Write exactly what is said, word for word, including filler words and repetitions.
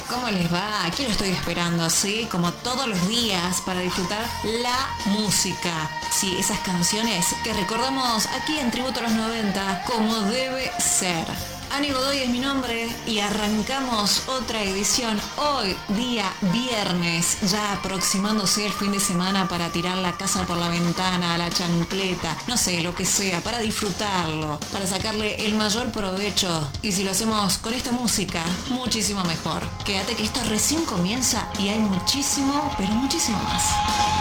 ¿cómo les va? Aquí lo estoy esperando, ¿sí? Como todos los días para disfrutar la música. Sí, esas canciones que recordamos aquí en Tributo a los noventa como debe ser. Ani Godoy es mi nombre y arrancamos otra edición hoy, día viernes, ya aproximándose el fin de semana para tirar la casa por la ventana, la chancleta, no sé, lo que sea, para disfrutarlo, para sacarle el mayor provecho. Y si lo hacemos con esta música, muchísimo mejor. Quédate que esto recién comienza y hay muchísimo, pero muchísimo más.